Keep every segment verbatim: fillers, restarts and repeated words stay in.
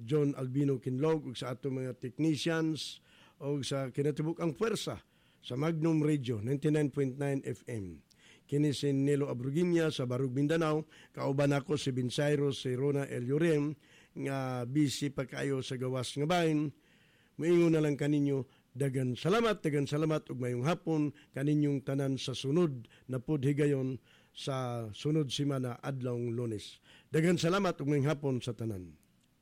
John Albino Kinlog ug sa ato mga technicians o sa kinatibuk ang puwersa sa Magnum Radio ninety-nine point nine F M. Kini si Nelo Abruginya sa Barug, Mindanao. Kauban ako si Binsairo, si Rona El Yorem nga busy pa kayo sa gawas nga bahin. Moingon na lang kaninyo, dagan salamat, dagan salamat ug mayong hapon kaninyong tanan sa sunod na pudhigayon sa sunod simana adlawng Lunes. Dagan salamat ug mayong hapon sa tanan.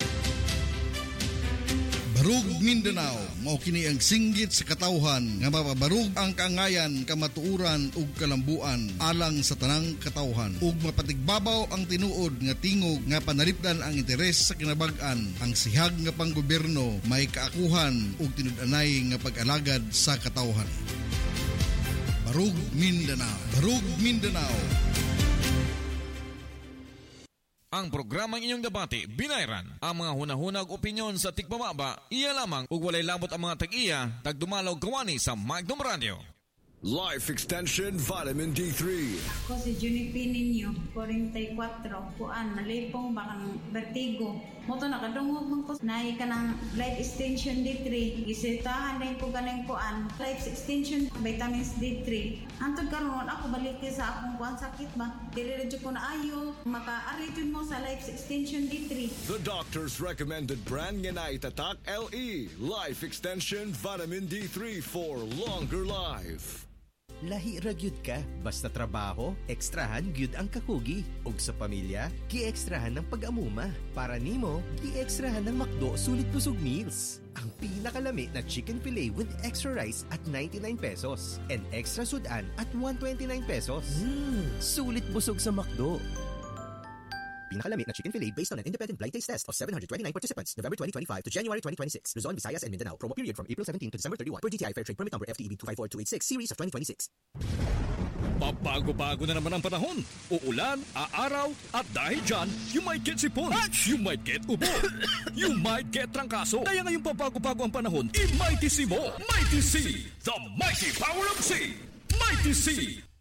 Barug Mindanao, mao kini ang singgit sa katawhan nga mapabarug ang kaangayan, kamatuuran ug kalambuan alang sa tanang katawhan ug mapatigbabaw ang tinuod nga tingog nga panalipdan ang interes sa kinabag-an. Ang sihag nga panggobyerno may kaakuhan ug tinud-anay nga pag-alagad sa katawhan. Barug Mindanao, Barug Mindanao. Ang programang inyong debate, binayran. Ang mga hunahunag opinyon sa tigpamaba, iya lamang ug walay labot ang mga tag-iya, tagdumalaw gawani sa Magnum Radio. Life Extension Vitamin D three. Ako si Junipi ninyo, forty-four, kuan, nalipong bakang vertigo. Moto nakadungog mong ko, nahi ka ng Life Extension D three. Isitahan din ko ganang kuan, Life Extension Vitamins D three. Antod karon ako balik sa akong kuan sakit ba? Diliradyo ko na ayo, maka-aritin mo sa Life Extension D three. The doctor's recommended brand nga na itatak L E. Life Extension Vitamin D three for longer life. Lahi ra gyud ka, basta trabaho, ekstrahan gyud ang kakugi. Ug sa pamilya, gi-ekstrahan ng pag-amuma. Para nimo, gi-ekstrahan ng McDo Sulit Busog Meals. Ang pinakalami na chicken fillet with extra rice at ninety-nine pesos and extra sudan at one hundred twenty-nine pesos. Mm, sulit busog sa McDo. Pinakalamit na chicken fillet based on an independent blind taste test of seven hundred twenty-nine participants, November twenty twenty-five to January twenty twenty-six. Luzon, Visayas, and Mindanao. Promo period from April seventeenth to December thirty-first. Per D T I Fair Trade Permit Number F T E B two five four two eight six, Series of twenty twenty-six. Pabago-bago na naman ang panahon. Uulan, aaraw, at dahil dyan, you might get sipon, you might get ubo, you might get trangkaso. Kaya ngayong pabago-bago ang panahon, i-Mighty C mo. Mighty C, the mighty power of C. Mighty C,